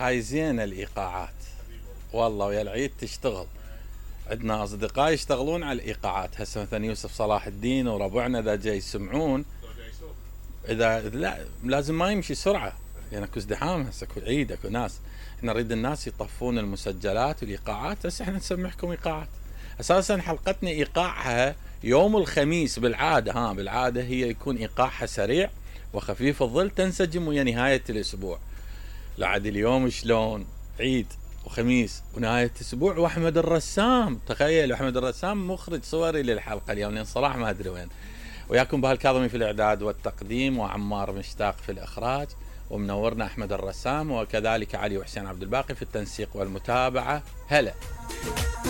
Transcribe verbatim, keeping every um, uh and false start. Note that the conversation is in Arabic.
هاي زينة الإيقاعات والله، ويا العيد تشتغل. عندنا أصدقاء يشتغلون على الإيقاعات، هسه مثلا يوسف صلاح الدين وربعنا إذا جاي يسمعون، إذا لا لازم ما يمشي سرعة، لأن اكو ازدحام هسه، اكو عيد، اكو ناس. احنا نريد الناس يطفون المسجلات والإيقاعات، بس احنا نسمعكم إيقاعات. أساسا حلقتنا إيقاعها يوم الخميس بالعادة، ها بالعادة هي يكون إيقاعها سريع وخفيف الظل، تنسجم ويا نهاية الأسبوع. لعد اليوم شلون عيد وخميس ونهاية أسبوع، وأحمد الرسام، تخيل أحمد الرسام مخرج صوري للحلقة اليوم، لأن صراحة ما أدري وين. وياكم بهالكاظمي في الإعداد والتقديم، وعمار مشتاق في الإخراج، ومنورنا أحمد الرسام، وكذلك علي وحسين عبد الباقي في التنسيق والمتابعة. هلا.